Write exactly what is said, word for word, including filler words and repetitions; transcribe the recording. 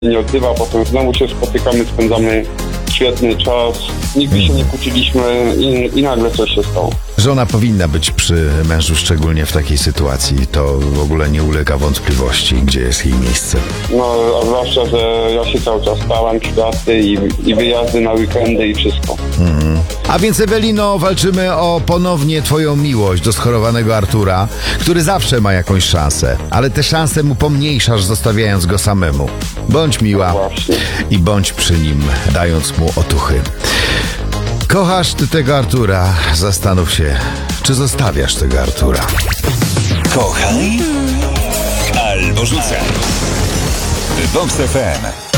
nie odzywa, potem znowu się spotykamy, spędzamy świetny czas. Nigdy się nie kłóciliśmy i, i nagle coś się stało. Żona powinna być przy mężu, szczególnie w takiej sytuacji. To w ogóle nie ulega wątpliwości, gdzie jest jej miejsce. No, a zwłaszcza, że ja się cały czas stałem w pracy i, i wyjazdy na weekendy i wszystko. Mhm. A więc, Ewelino, walczymy o ponownie twoją miłość do schorowanego Artura, który zawsze ma jakąś szansę, ale te szanse mu pomniejszasz, zostawiając go samemu. Bądź miła Właśnie. i bądź przy nim, dając mu otuchy. Kochasz ty tego Artura? Zastanów się, czy zostawiasz tego Artura. Kochaj albo rzucaj. Vox F M.